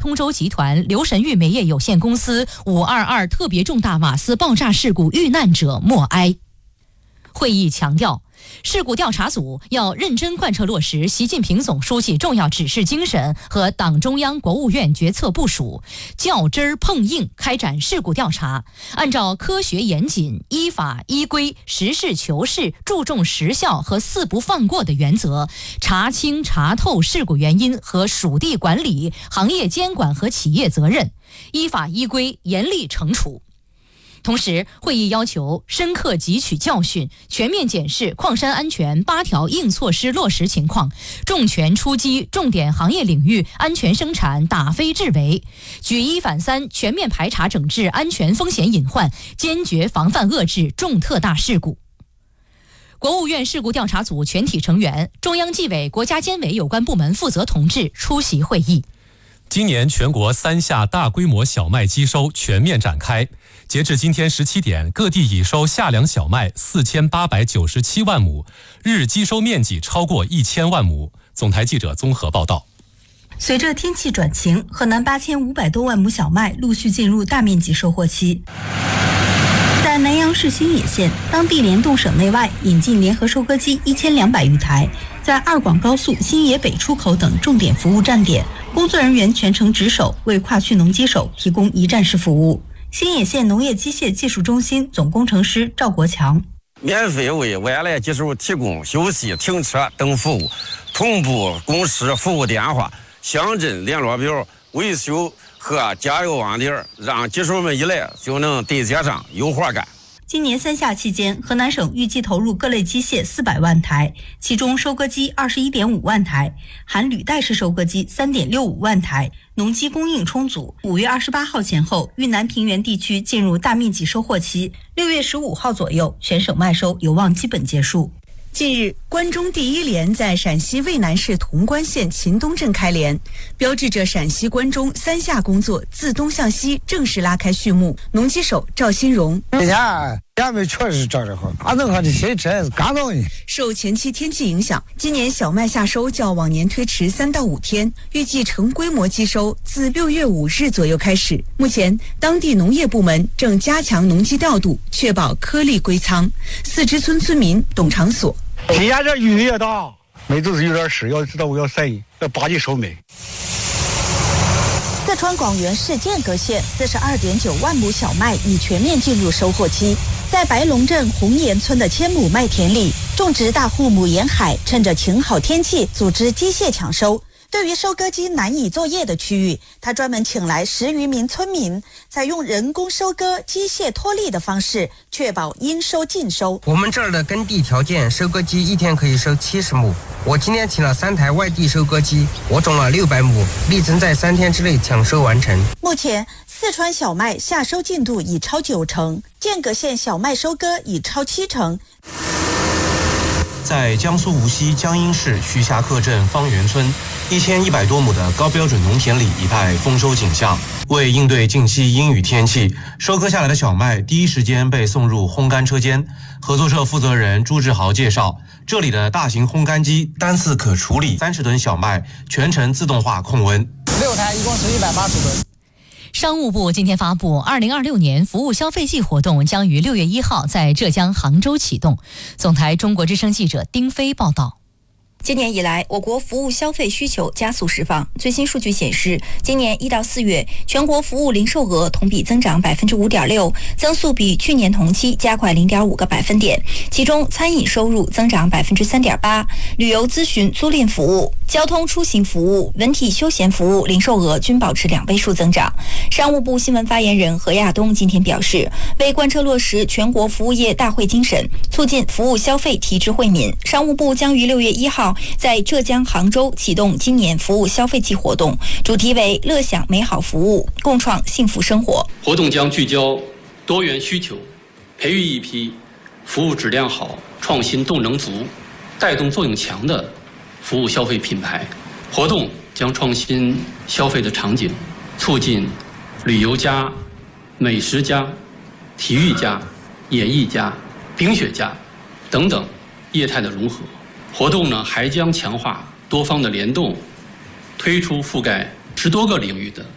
通州集团刘神玉煤业有限公司522特别重大瓦斯爆炸事故遇难者默哀。会议强调，事故调查组要认真贯彻落实习近平总书记重要指示精神和党中央、国务院决策部署，较真儿碰硬开展事故调查，按照科学严谨、依法依规、实事求是、注重实效和四不放过的原则，查清查透事故原因和属地管理、行业监管和企业责任，依法依规严厉惩处。同时，会议要求深刻汲取教训，全面检视矿山安全8条硬措施落实情况，重拳出击重点行业领域安全生产打非治为，举一反三，全面排查整治安全风险隐患，坚决防范遏制重特大事故。国务院事故调查组全体成员、中央纪委、国家监委有关部门负责同志出席会议。 今年全国3下大规模小麦机收全面展开，截至今天17点，各地已收夏粮小麦4897万亩，日机收面积超过1000万亩。总台记者综合报道。 随着天气转晴，河南8500多万亩小麦陆续进入大面积收获期。在南阳市新野县，当地联动省内外引进联合收割机1200余台，在2广高速新野北出口等重点服务站点，工作人员全程值守，为跨区农机手提供一站式服务。新野县农业机械技术中心总工程师赵国强： 免费为外来机手提供休息、停车等服务，同步公示服务电话、乡镇联络表、维修和加油网点，让机手们一来就能对接上有活干。 今年3夏期间，河南省预计投入各类机械400万台，其中收割机21.5万台，含履带式收割机3.65万台。农机供应充足，5月28号前后，豫南平原地区进入大面积收获期，6月15号左右，全省麦收有望基本结束。 近日，关中第一连在陕西渭南市潼关县秦东镇开连，标志着陕西关中3夏工作自东向西正式拉开序幕。农机手赵新荣： 这下咱们确实长得好，俺弄上的新车是干燥的。 受前期天气影响，今年小麦夏收较往年推迟3到5天，预计成规模机收自6月5日左右开始。目前，当地农业部门正加强农机调度，确保颗粒归仓。四支村村民董长所： 今年这雨也大，麦就是有点湿，要知道我要晒，要巴结收麦。 四川广元市剑阁县42.9万亩小麦已全面进入收获期。在白龙镇红岩村的1000亩麦田里，种植大户母沿海趁着晴好天气组织机械抢收。对于收割机难以作业的区域，他专门请来10余名村民，采用人工收割、机械脱粒的方式，确保应收尽收。 我们这儿的耕地条件，收割机一天可以收70亩。我今天请了3台外地收割机，我种了600亩，力争在3天之内抢收完成。 目前，四川小麦夏收进度已超90%，剑阁县小麦收割已超70%。 在江苏无锡江阴市徐霞客镇方圆村，1100多亩的高标准农田里一派丰收景象。为应对近期阴雨天气，收割下来的小麦第一时间被送入烘干车间。合作社负责人朱志豪介绍，这里的大型烘干机单次可处理30吨小麦，全程自动化控温。 6台一共是180吨。 商务部今天发布，2026年服务消费季活动将于6月1号在浙江杭州启动。总台中国之声记者丁飞报道。 今年以来，我国服务消费需求加速释放。最新数据显示，今年1到4月，全国服务零售额同比增长5.6%，增速比去年同期加快0.5个百分点。其中，餐饮收入增长3.8%，旅游咨询租赁服务、交通出行服务、文体休闲服务零售额均保持2位数增长。商务部新闻发言人何亚东今天表示，为贯彻落实全国服务业大会精神，促进服务消费提质惠民，商务部将于6月1号在浙江杭州启动今年服务消费季活动，主题为乐享美好服务，共创幸福生活。 活动将聚焦多元需求，培育一批服务质量好、创新动能足、带动作用强的服务消费品牌。活动将创新消费的场景，促进旅游加、美食加、体育加、演艺加、冰雪加等等业态的融合。活动呢还将强化多方的联动，推出覆盖10多个领域的